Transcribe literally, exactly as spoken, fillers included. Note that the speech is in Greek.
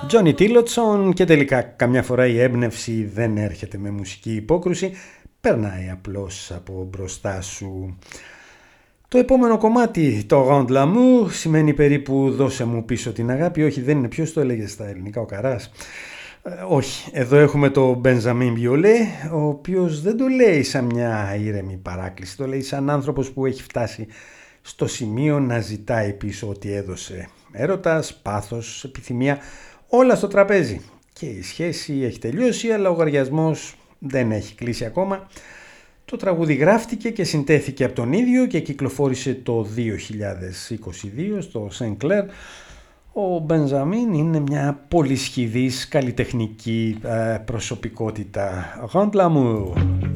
Τζόνι Τίλοτσον, και τελικά καμιά φορά η έμπνευση δεν έρχεται με μουσική υπόκρουση, περνάει απλώς από μπροστά σου. Το επόμενο κομμάτι, το Rend l'amour, σημαίνει περίπου δώσε μου πίσω την αγάπη. Όχι, δεν είναι, ποιος το έλεγε στα ελληνικά, ο Καράς? Ε, όχι, εδώ έχουμε το Μπενζαμίν Βιολέ, ο οποίος δεν το λέει σαν μια ήρεμη παράκληση, το λέει σαν άνθρωπος που έχει φτάσει στο σημείο να ζητάει πίσω ό,τι έδωσε. Έρωτας, πάθος, επιθυμία, όλα στο τραπέζι. Και η σχέση έχει τελειώσει, αλλά ο λογαριασμός δεν έχει κλείσει ακόμα. Το τραγούδι γράφτηκε και συντέθηκε από τον ίδιο και κυκλοφόρησε το δύο χιλιάδες είκοσι δύο στο Sinclair. Ο Μπενζαμίν είναι μια πολυσχηδής καλλιτεχνική ε, προσωπικότητα. Rend l'amour.